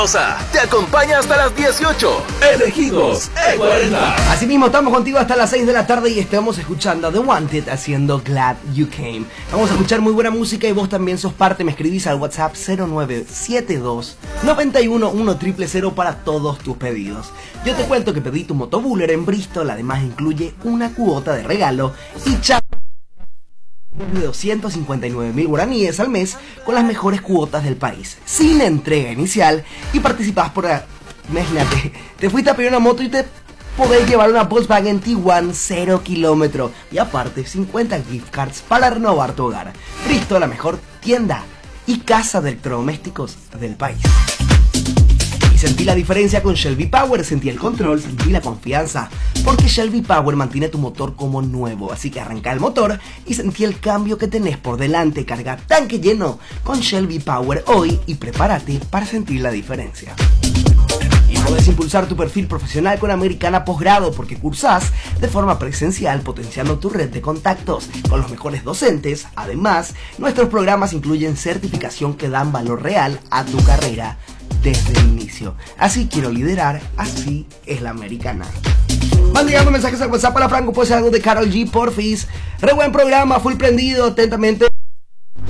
Te acompaña hasta las 18. Elegidos E40. Así mismo estamos contigo hasta las 6 de la tarde y estamos escuchando a The Wanted haciendo Glad You Came. Vamos a escuchar muy buena música y vos también sos parte. Me escribís al WhatsApp 0972 91 1000 para todos tus pedidos. Yo te cuento que pedí tu motobuller en Bristol. Además incluye una cuota de regalo y chat de 259.000 guaraníes al mes con las mejores cuotas del país, sin entrega inicial, y participás por... Imagínate, te fuiste a pedir una moto y te podés llevar una Volkswagen Tiguan 0 kilómetro y aparte 50 gift cards para renovar tu hogar. Bristol, la mejor tienda y casa de electrodomésticos del país. Sentí la diferencia con Shelby Power, sentí el control, sentí la confianza, porque Shelby Power mantiene tu motor como nuevo, así que arranca el motor y sentí el cambio que tenés por delante. Carga tanque lleno con Shelby Power hoy y prepárate para sentir la diferencia. Y puedes impulsar tu perfil profesional con Americana Posgrado, porque cursás de forma presencial potenciando tu red de contactos con los mejores docentes. Además, nuestros programas incluyen certificación que dan valor real a tu carrera desde el inicio. Así quiero liderar, así es la Americana. Van llegando mensajes al WhatsApp para Franco, pues algo de Karol G, porfis. Re buen programa, full prendido, atentamente.